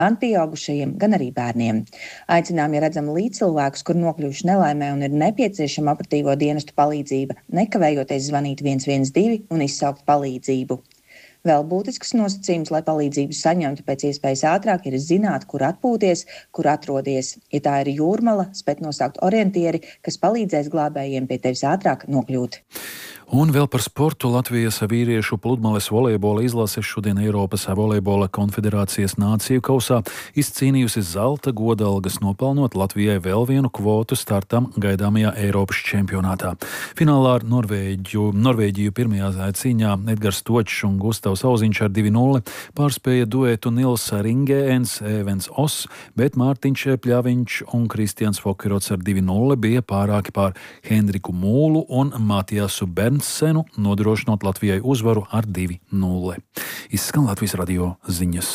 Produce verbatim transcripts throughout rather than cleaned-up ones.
gan pieaugušajiem, gan arī bērniem. Aicinām, ja redzam līdzcilvēkus, kur nokļuvuši nelaimē un ir nepieciešama operatīvo dienestu palīdzība, nekavējoties zvanīt viens viens divi un izsaukt palīdzību. Vēl būtisks nosacījums, lai palīdzību saņemtu pēc iespējas ātrāk, ir zināt, kur atpūties, kur atrodies. Ja tā ir jūrmala, spēt nosaukt orientieri, kas palīdzēs glābējiem pie tevis ātrāk nokļūt. Un vēl par sportu. Latvijas vīriešu pludmales volejbola izlase šodien Eiropas volejbola konfederācijas nāciju kausā izcīnījusi zelta godalgas, nopelnot Latvijai vēl vienu kvotu startam gaidāmajā Eiropas čempionātā. Finālā ar Norvēģiju, Norvēģiju pirmajā cīņā Edgars Točs un Gustavs Auziņš ar divi nulle pārspēja duetu Nils Ringēns, Evens Oss, bet Mārtiņš Pļaviņš un Kristians Fokerots ar divi nulle bija pārāki pār Hendriku Mūlu un Matiasu Berns Senu, nodrošinot Latvijai uzvaru ar divi nulle. Izskan Latvijas radio ziņas.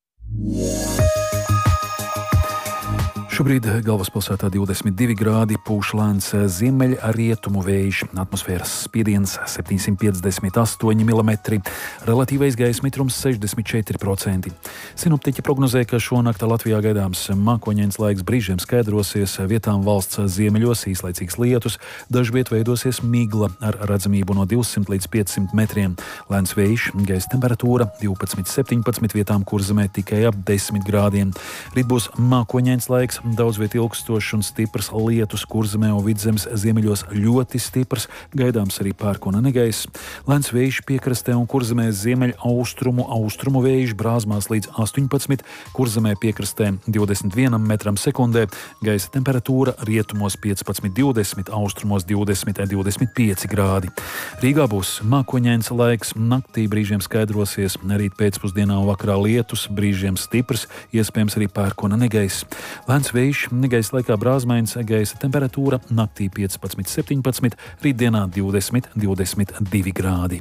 Šobrīd galvaspilsētā divdesmit divi grādi, pūš lēns ziemeļrietumu vējš, atmosfēras spiediens septiņsimt piecdesmit astoņi milimetri, relatīvais gaisa mitrums sešdesmit četri procenti. Sinoptiķi prognozē, ka šonakt Latvijā gaidāms mākoņains laiks, brīžiem skaidrosies, vietām valsts ziemeļos īslaicīgs lietus, dažviet veidosies migla ar redzamību no divsimt līdz piecsimt metriem. Lēns vējš, gaisa temperatūra divpadsmit septiņpadsmit, vietām Kurzemē tikai ap desmit grādiem. Rīt būs mākoņains laiks, daudz viet ilgstošs un stiprs lietus, Kurzemē un Vidzemes ziemeļos ļoti stiprs, gaidāms arī pērkona negaiss. Lēns vējš piekrastē un Kurzemē ziemeļ austrumu, austrumu vējš brāzmās līdz astoņpadsmit, Kurzemē piekrastē divdesmit vienam metram sekundē, gaisa temperatūra rietumos piecpadsmit divdesmit, austrumos divdesmit divdesmit pieci grādi. Rīgā būs mākoņains laiks, naktī brīžiem skaidrosies, rīt pēcpusdienā un vakarā lietus, brīžiem stiprs, iespējams arī pērkona negaiss. Lēns vējš, negaisa laikā brāzmains, gaisa temperatūra naktī piecpadsmit septiņpadsmit, rītdienā divdesmit divdesmit divi grādi.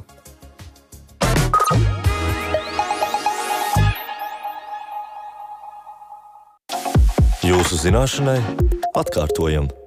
Jūsu zināšanai atkārtojam.